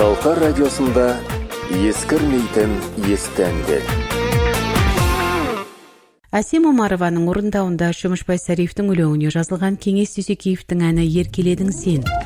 Шалқар радиосында ескірмейтін есті әндер. Әсем Омарованың орындауында Шөмішбай Сариевтің өлеңіне жазылған Кеңес Дүйсекеевтің әні «Еркеледің сен».